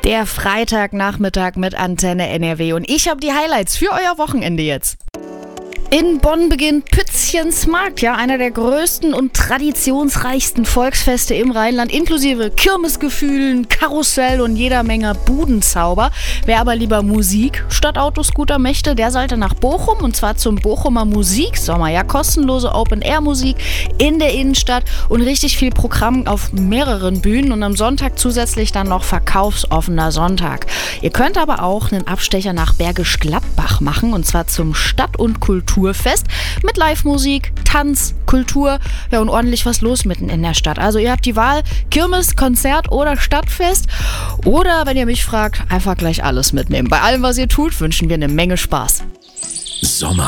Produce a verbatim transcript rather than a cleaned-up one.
Der Freitagnachmittag mit Antenne N R W und ich habe die Highlights für euer Wochenende jetzt. In Bonn beginnt Pützchens Markt, ja, einer der größten und traditionsreichsten Volksfeste im Rheinland, inklusive Kirmesgefühlen, Karussell und jeder Menge Budenzauber. Wer aber lieber Musik statt Autoscooter möchte, der sollte nach Bochum, und zwar zum Bochumer Musiksommer, ja, kostenlose Open-Air-Musik in der Innenstadt und richtig viel Programm auf mehreren Bühnen und am Sonntag zusätzlich dann noch verkaufsoffener Sonntag. Ihr könnt aber auch einen Abstecher nach Bergisch Gladbach machen, und zwar zum Stadt- und Kultur Fest mit Live-Musik, Tanz, Kultur, ja, und ordentlich was los mitten in der Stadt. Also ihr habt die Wahl, Kirmes, Konzert oder Stadtfest. Oder, wenn ihr mich fragt, einfach gleich alles mitnehmen. Bei allem, was ihr tut, wünschen wir eine Menge Spaß. Sommer